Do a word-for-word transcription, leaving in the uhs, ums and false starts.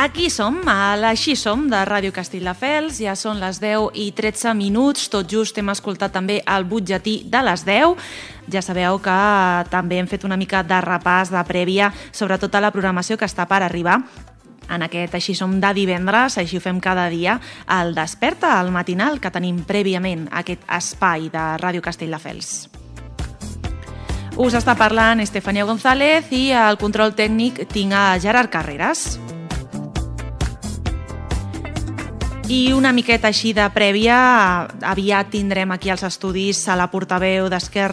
Aquí som, a l'Així som de Ràdio Castelldefels, ja són les deu i tretze minuts, tot just hem escoltat també el butlletí de les deu. Ja sabeu que també hem fet una mica de repàs, de prèvia, sobre tota la programació que està per arribar en aquest Així som de divendres, així ho fem cada dia, el Desperta, el matinal, que tenim prèviament aquest espai de Ràdio Castelldefels. Us està parlant Estefania González i al control tècnic tinc a Gerard Carreras. I una miqueta així de prèvia, aviat tindrem aquí als estudis a la portaveu d'Esquerra